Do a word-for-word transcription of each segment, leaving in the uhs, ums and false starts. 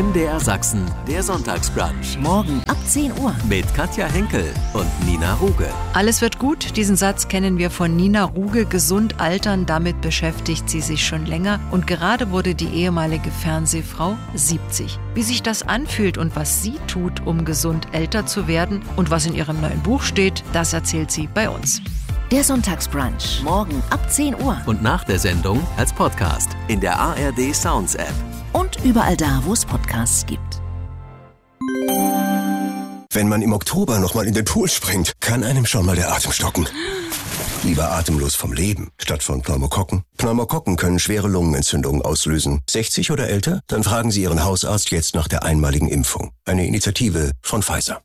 M D R Sachsen, der Sonntagsbrunch. Morgen ab zehn Uhr. Mit Katja Henkel und Nina Ruge. Alles wird gut, diesen Satz kennen wir von Nina Ruge. Gesund altern, damit beschäftigt sie sich schon länger. Und gerade wurde die ehemalige Fernsehfrau siebzig. Wie sich das anfühlt und was sie tut, um gesund älter zu werden und was in ihrem neuen Buch steht, das erzählt sie bei uns. Der Sonntagsbrunch. Morgen ab zehn Uhr. Und nach der Sendung als Podcast in der A R D Sounds App. Und überall da, wo es Podcasts gibt. Wenn man im Oktober nochmal in den Pool springt, kann einem schon mal der Atem stocken. Lieber atemlos vom Leben, statt von Pneumokokken. Pneumokokken können schwere Lungenentzündungen auslösen. sechzig oder älter? Dann fragen Sie Ihren Hausarzt jetzt nach der einmaligen Impfung. Eine Initiative von Pfizer.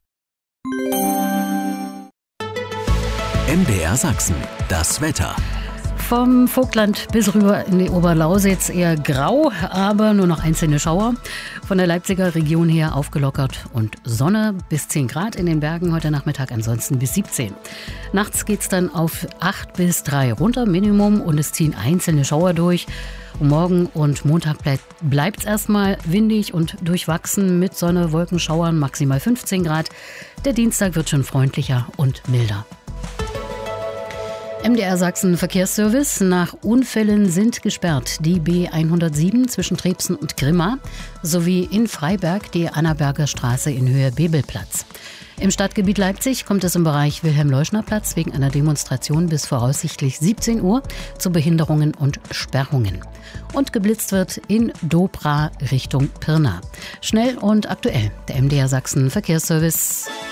M D R Sachsen, das Wetter. Vom Vogtland bis rüber in die Oberlausitz eher grau, aber nur noch einzelne Schauer. Von der Leipziger Region her aufgelockert und Sonne bis zehn Grad in den Bergen heute Nachmittag, ansonsten bis siebzehn. Nachts geht's dann auf acht bis drei runter, Minimum, und es ziehen einzelne Schauer durch. Und morgen und Montag bleibt es erstmal windig und durchwachsen mit Sonne, Wolkenschauern, maximal fünfzehn Grad. Der Dienstag wird schon freundlicher und milder. M D R Sachsen Verkehrsservice. Nach Unfällen sind gesperrt die B hundertsieben zwischen Trebsen und Grimma sowie in Freiberg die Annaberger Straße in Höhe Bebelplatz. Im Stadtgebiet Leipzig kommt es im Bereich Wilhelm-Leuschner-Platz wegen einer Demonstration bis voraussichtlich siebzehn Uhr zu Behinderungen und Sperrungen. Und geblitzt wird in Dobra Richtung Pirna. Schnell und aktuell, der M D R Sachsen Verkehrsservice.